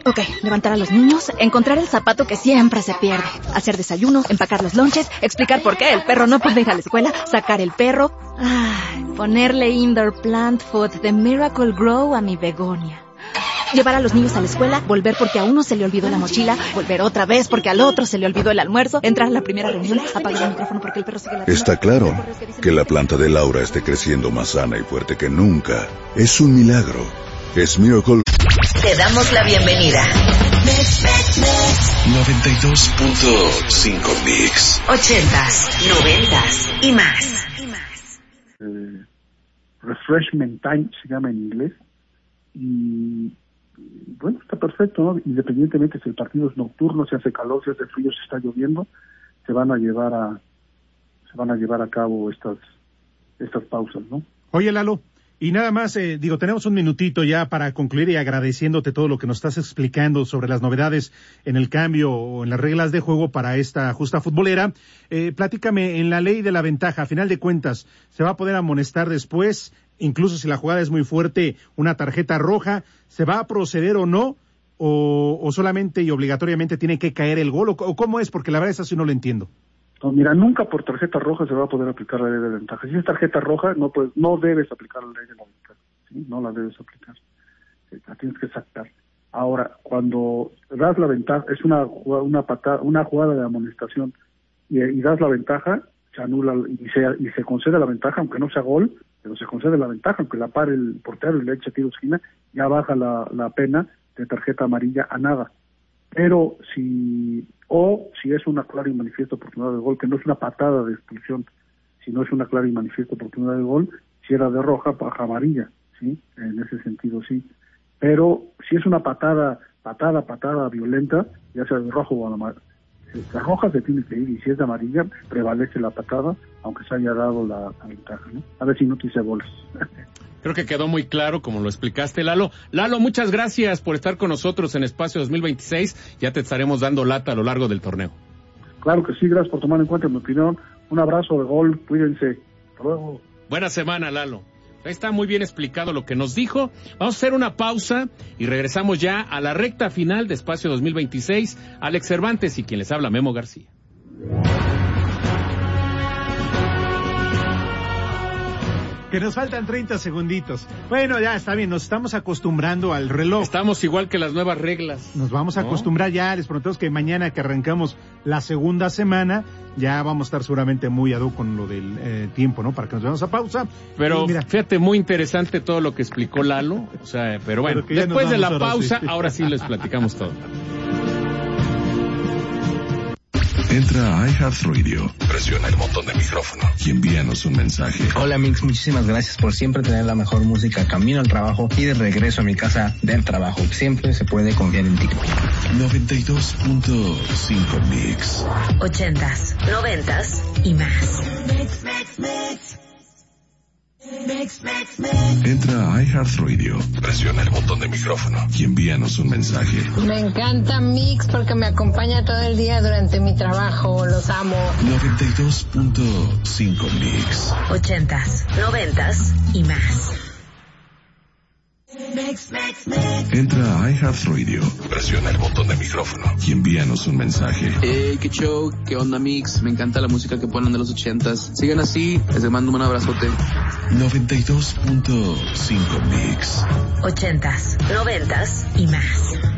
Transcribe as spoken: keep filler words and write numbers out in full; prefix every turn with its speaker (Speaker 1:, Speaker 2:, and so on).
Speaker 1: Ok, levantar a los niños, encontrar el zapato que siempre se pierde, hacer desayuno, empacar los lonches, explicar por qué el perro no puede ir a la escuela, sacar el perro, ay, ponerle indoor plant food de Miracle Grow a mi begonia. Llevar a los niños a la escuela, volver porque a uno se le olvidó la mochila, volver otra vez porque al otro se le olvidó el almuerzo, entrar a la primera reunión, apagar el micrófono porque el perro sigue la...
Speaker 2: Está claro que la planta de Laura esté creciendo más sana y fuerte que nunca. Es un milagro. Es Miracle.
Speaker 3: Te damos la bienvenida.
Speaker 4: noventa y dos punto cinco Mix.
Speaker 3: Ochentas, noventas y más.
Speaker 5: Eh, refreshment time se llama en inglés. Y bueno, está perfecto, ¿no? Independientemente si el partido es nocturno, si hace calor, si hace frío, si está lloviendo, se van a llevar a se van a llevar a cabo estas estas pausas, ¿no?
Speaker 6: Oye, Lalo, y nada más, eh, digo, tenemos un minutito ya para concluir y agradeciéndote todo lo que nos estás explicando sobre las novedades en el cambio o en las reglas de juego para esta justa futbolera. Eh, platícame, en la ley de la ventaja, a final de cuentas, ¿se va a poder amonestar después? Incluso si la jugada es muy fuerte, una tarjeta roja, ¿se va a proceder o no? ¿O, o solamente y obligatoriamente tiene que caer el gol? ¿O, o cómo es? Porque la verdad es así no lo entiendo.
Speaker 5: No, mira, nunca por tarjeta roja se va a poder aplicar la ley de ventaja. Si es tarjeta roja, no puedes, no debes aplicar la ley de la ventaja, ¿sí? No la debes aplicar, la tienes que sacar. Ahora, cuando das la ventaja, es una una patada, una jugada de amonestación y, y das la ventaja, se anula y se, y se concede la ventaja, aunque no sea gol, pero se concede la ventaja, aunque la pare el portero y le eche tiro de esquina, ya baja la, la pena de tarjeta amarilla a nada. Pero si, o si es una clara y manifiesta oportunidad de gol, que no es una patada de expulsión, sino es una clara y manifiesta oportunidad de gol, si era de roja, baja amarilla, ¿sí? En ese sentido sí. Pero si es una patada, patada, patada violenta, ya sea de rojo o amarilla, la roja se tiene que ir, y si es de amarilla, prevalece la patada, aunque se haya dado la, la ventaja, ¿no? A ver si no te hice bolas.
Speaker 7: Creo que quedó muy claro, como lo explicaste, Lalo. Lalo, muchas gracias por estar con nosotros en Espacio dos mil veintiséis. Ya te estaremos dando lata a lo largo del torneo.
Speaker 5: Claro que sí, gracias por tomar en cuenta mi opinión. Un abrazo de gol, cuídense. Hasta luego.
Speaker 7: Buena semana, Lalo. Ahí está muy bien explicado lo que nos dijo. Vamos a hacer una pausa y regresamos ya a la recta final de Espacio dos mil veintiséis. Alex Cervantes y quien les habla, Memo García.
Speaker 6: Que nos faltan treinta segunditos. Bueno, ya está bien, nos estamos acostumbrando al reloj.
Speaker 7: Estamos igual que las nuevas reglas.
Speaker 6: Nos vamos a
Speaker 7: ¿no?
Speaker 6: acostumbrar ya, les prometemos que mañana que arrancamos la segunda semana, ya vamos a estar seguramente muy ad hoc con lo del eh, tiempo, ¿no? Para que nos vayamos a pausa.
Speaker 7: Pero
Speaker 6: y mira,
Speaker 7: fíjate, muy interesante todo lo que explicó Lalo. O sea, pero bueno, pero después de la ahora pausa, sí. ahora sí les platicamos todo.
Speaker 4: Entra a iHeartRadio, presiona el botón de micrófono y envíanos un mensaje.
Speaker 8: Hola Mix, muchísimas gracias por siempre tener la mejor música camino al trabajo y de regreso a mi casa del trabajo. Siempre se puede confiar en ti.
Speaker 4: noventa y dos punto cinco Mix.
Speaker 3: Ochentas, noventas y más.
Speaker 4: Mix, mix, mix. Mix, mix, mix. Entra a iHeartRadio, presiona el botón de micrófono y envíanos un mensaje.
Speaker 9: Me encanta Mix porque me acompaña todo el día durante mi trabajo, los amo.
Speaker 4: noventa y dos punto cinco Mix.
Speaker 3: Ochentas, noventas y más.
Speaker 4: Mix, mix, mix. Entra a iHeartRadio, presiona el botón de micrófono y envíanos un mensaje.
Speaker 10: Hey, qué show, qué onda Mix, me encanta la música que ponen de los ochentas. Sigan así, les mando un abrazote.
Speaker 4: noventa y dos punto cinco Mix.
Speaker 3: Ochentas, noventas y más.